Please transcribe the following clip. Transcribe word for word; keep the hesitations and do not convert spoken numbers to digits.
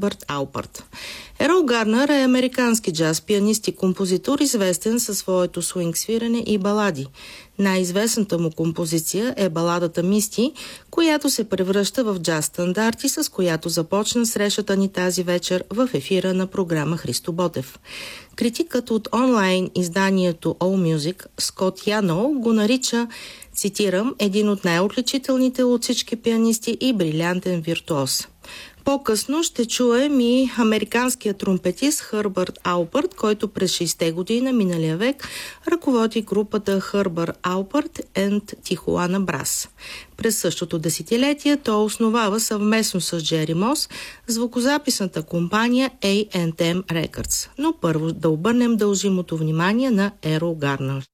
Хърбърт Алпърт. Ерол Гарнер е американски джаз пианист и композитор, известен със своето свинг свирене и балади. Най-известната му композиция е баладата «Мисти», която се превръща в джаз стандарт и с която започна срещата ни тази вечер в ефира на програма Христо Ботев. Критикът от онлайн изданието AllMusic Скот Янол го нарича, цитирам, един от най-отличителните от всички пианисти и брилянтен виртуоз. По-късно ще чуем и американският тромпетист Хърбърт Алпърт, който през шейсетте години на миналия век ръководи групата Хърбърт Алпърт енд Тихуана Брас. През същото десетилетие той основава съвместно с Джери Мос звукозаписната компания Ей енд Ем Records. Но първо да обърнем дължимото внимание на Ерол Гарнер.